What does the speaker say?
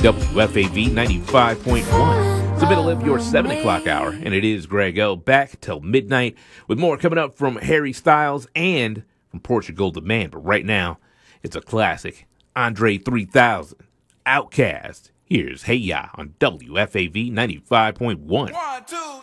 WFAV 95.1. It's the middle of your 7 o'clock hour, and it is Greg O. back till midnight with more coming up from Harry Styles and from Portugal the Man. But right now, it's a classic. Andre 3000, Outkast. Here's Hey Ya on WFAV 95.1. 1, 2,